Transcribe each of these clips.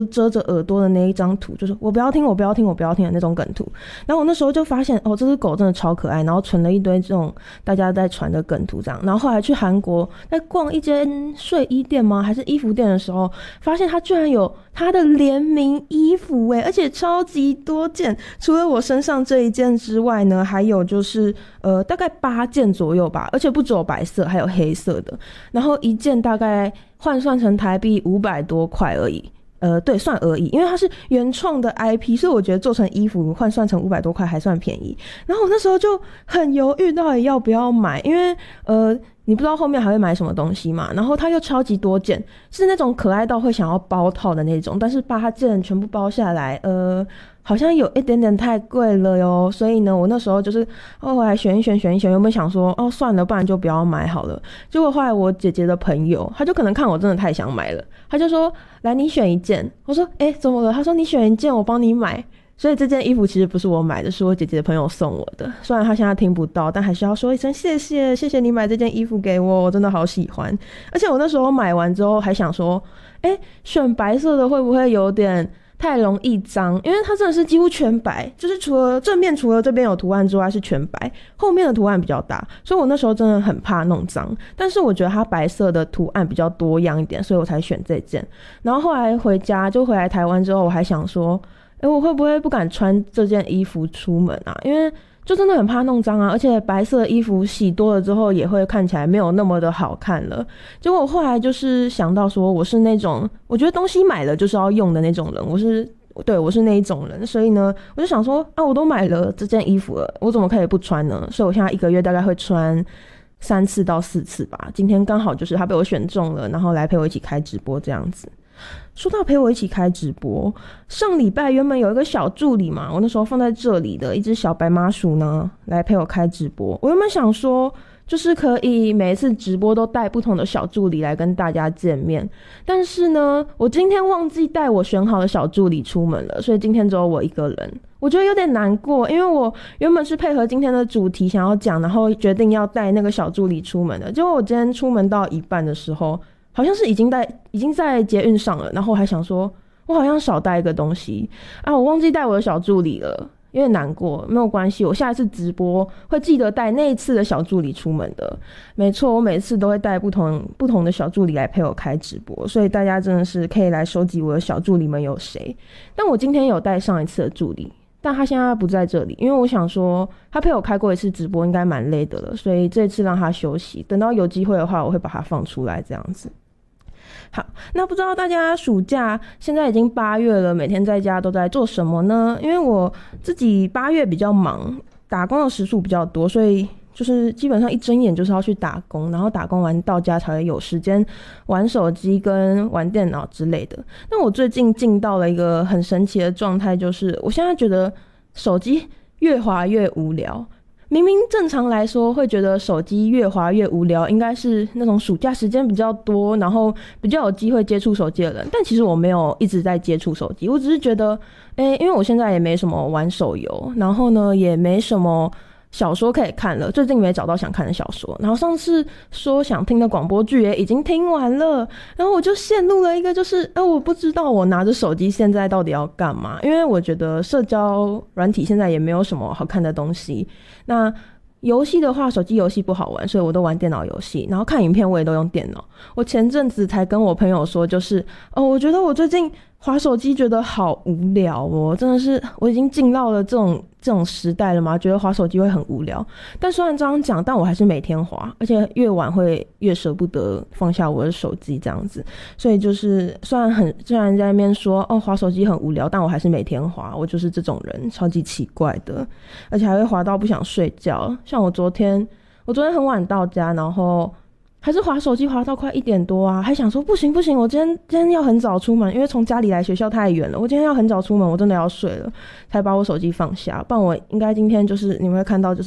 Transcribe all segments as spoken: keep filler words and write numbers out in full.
遮着耳朵的那一张图，就是我不要听我不要听我不要听的那种梗图。然后我那时候就发现哦，这只狗真的超可爱，然后存了一堆这种大家在传的梗图这样。然后后来去韩国在逛一间睡衣店吗还是衣服店的时候，发现它居然有它的联名衣服耶，而且超级多件。除了我身上这一件之外呢，还有就是呃大概八件左右吧，而且不只有白色还有黑色的。然后一件大概换算成台币五百多块而已。呃，对，算而已，因为它是原创的 I P， 所以我觉得做成衣服换算成五百多块还算便宜。然后我那时候就很犹豫到底要不要买，因为呃，你不知道后面还会买什么东西嘛。然后它又超级多件，是那种可爱到会想要包套的那种，但是八件全部包下来，呃，好像有一点点太贵了哟。所以呢，我那时候就是后来选一选选一选，有没有想说哦算了，不然就不要买好了。结果后来我姐姐的朋友，他就可能看我真的太想买了，他就说来你选一件。我说诶怎么了？他说你选一件我帮你买。所以这件衣服其实不是我买的，是我姐姐的朋友送我的。虽然她现在听不到，但还是要说一声谢谢，谢谢你买这件衣服给我，我真的好喜欢。而且我那时候买完之后还想说，诶选白色的会不会有点太容易脏？因为它真的是几乎全白，就是除了正面除了这边有图案之外是全白，后面的图案比较大，所以我那时候真的很怕弄脏。但是我觉得它白色的图案比较多样一点，所以我才选这件。然后后来回家就回来台湾之后，我还想说诶我会不会不敢穿这件衣服出门啊？因为就真的很怕弄脏啊，而且白色的衣服洗多了之后也会看起来没有那么的好看了。结果我后来就是想到说，我是那种我觉得东西买了就是要用的那种人，我是对我是那一种人，所以呢我就想说啊，我都买了这件衣服了，我怎么可以不穿呢？所以我现在一个月大概会穿三次到四次吧。今天刚好就是他被我选中了，然后来陪我一起开直播这样子。说到陪我一起开直播，上礼拜原本有一个小助理嘛，我那时候放在这里的一只小白麻薯呢，来陪我开直播。我原本想说就是可以每一次直播都带不同的小助理来跟大家见面，但是呢我今天忘记带我选好的小助理出门了，所以今天只有我一个人。我觉得有点难过，因为我原本是配合今天的主题想要讲，然后决定要带那个小助理出门的。结果我今天出门到一半的时候，好像是已经在已经在捷运上了，然后我还想说我好像少带一个东西啊，我忘记带我的小助理了，有点难过。没有关系，我下一次直播会记得带那一次的小助理出门的。没错，我每次都会带不同不同的小助理来陪我开直播，所以大家真的是可以来收集我的小助理们有谁。但我今天有带上一次的助理，但他现在不在这里，因为我想说他陪我开过一次直播应该蛮累的了，所以这次让他休息，等到有机会的话我会把他放出来这样子。好，那不知道大家暑假现在已经八月了，每天在家都在做什么呢？因为我自己八月比较忙，打工的时数比较多，所以就是基本上一睁眼就是要去打工，然后打工完到家才会有时间玩手机跟玩电脑之类的。那我最近进到了一个很神奇的状态，就是我现在觉得手机越滑越无聊。明明正常来说会觉得手机越滑越无聊，应该是那种暑假时间比较多，然后比较有机会接触手机的人。但其实我没有一直在接触手机，我只是觉得诶因为我现在也没什么玩手游，然后呢也没什么小说可以看了，最近没找到想看的小说，然后上次说想听的广播剧也已经听完了，然后我就陷入了一个就是呃，我不知道我拿着手机现在到底要干嘛。因为我觉得社交软体现在也没有什么好看的东西，那游戏的话手机游戏不好玩，所以我都玩电脑游戏，然后看影片我也都用电脑。我前阵子才跟我朋友说，就是哦，我觉得我最近滑手机觉得好无聊哦，真的是我已经进到了这种这种时代了嘛，觉得滑手机会很无聊。但虽然这样讲，但我还是每天滑，而且越晚会越舍不得放下我的手机这样子。所以就是虽然很虽然在那边说哦滑手机很无聊，但我还是每天滑，我就是这种人，超级奇怪的，而且还会滑到不想睡觉。像我昨天我昨天很晚到家，然后还是滑手机滑到快一点多啊，还想说不行不行，我今天今天要很早出门，因为从家里来学校太远了，我今天要很早出门，我真的要睡了，才把我手机放下。不然我应该今天就是你们会看到就是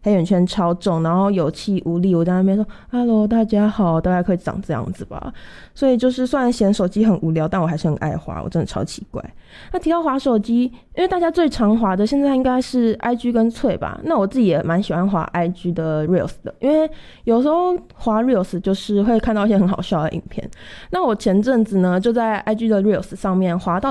黑眼圈超重，然后有气无力，我在那边说 Hello 大家好，大概可以长这样子吧。所以就是虽然嫌手机很无聊，但我还是很爱滑，我真的超奇怪。那提到滑手机，因为大家最常滑的现在应该是 I G 跟脆吧，那我自己也蛮喜欢滑 I G 的 Reels 的，因为有时候滑 Reels 就是会看到一些很好笑的影片。那我前阵子呢就在 I G 的 Reels 上面滑到